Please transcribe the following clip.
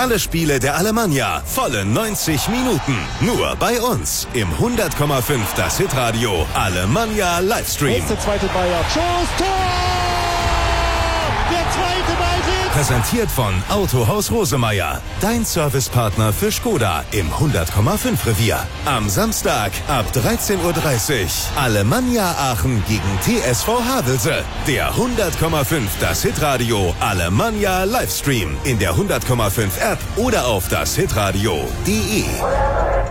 Alle Spiele der Alemannia, volle 90 Minuten. Nur bei uns im 100,5 das Hitradio Alemannia Livestream. Jetzt der zweite Bayer. Schuss, Tor! Der zweite Ball. Präsentiert von Autohaus Rosemeyer. Dein Servicepartner für Skoda im 100,5 Revier. Am Samstag ab 13:30 Uhr. Alemannia Aachen gegen TSV Havelse. Der 100,5 das Hitradio Alemannia Livestream. In der 100,5 App oder auf das hitradio.de.